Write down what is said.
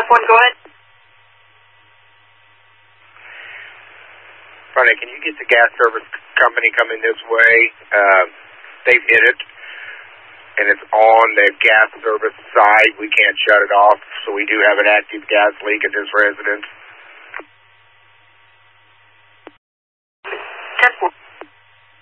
1, go ahead. Friday, can you get the gas service company coming this way? They've hit it, and it's on the gas service side. We can't shut it off, so we do have an active gas leak at this residence.